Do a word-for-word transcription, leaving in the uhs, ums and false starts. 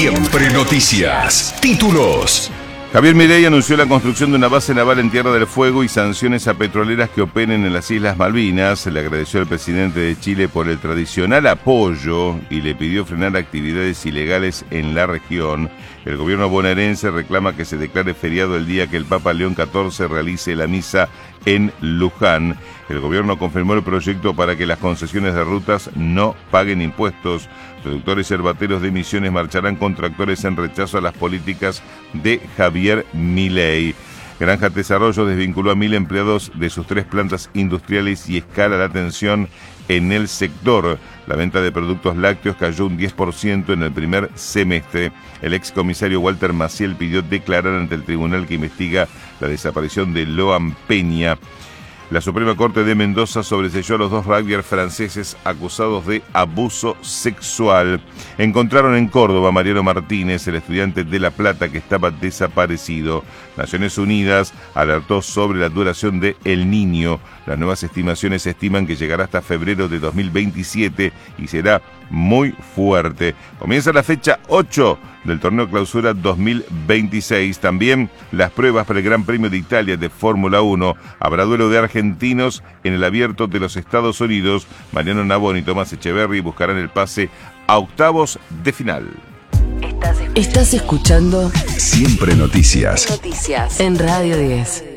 Siempre Noticias. Títulos. Javier Milei anunció la construcción de una base naval en Tierra del Fuego y sanciones a petroleras que operen en las Islas Malvinas. Le agradeció al presidente de Chile por el tradicional apoyo y le pidió frenar actividades ilegales en la región. El gobierno bonaerense reclama que se declare feriado el día que el Papa León catorce realice la misa en Luján. El gobierno confirmó el proyecto para que las concesiones de rutas no paguen impuestos. Productores herbateros de Misiones marcharán contra actores en rechazo a las políticas de Javier Milei. Granja Desarrollo desvinculó a mil empleados de sus tres plantas industriales y escala la tensión en el sector. La venta de productos lácteos cayó un diez por ciento en el primer semestre. El excomisario Walter Maciel pidió declarar ante el tribunal que investiga la desaparición de Loan Peña. La Suprema Corte de Mendoza sobreseyó a los dos rugbyers franceses acusados de abuso sexual. Encontraron en Córdoba a Mariano Martínez, el estudiante de La Plata que estaba desaparecido. Naciones Unidas alertó sobre la duración de El Niño. Las nuevas estimaciones estiman que llegará hasta febrero de dos mil veintisiete y será muy fuerte. Comienza la fecha ocho del torneo Clausura dos mil veintiséis. También las pruebas para el Gran Premio de Italia de Fórmula uno. Habrá duelo de argentinos en el Abierto de los Estados Unidos. Mariano Navón y Tomás Echeverry buscarán el pase a octavos de final. Estás escuchando Siempre Noticias. Noticias en Radio diez.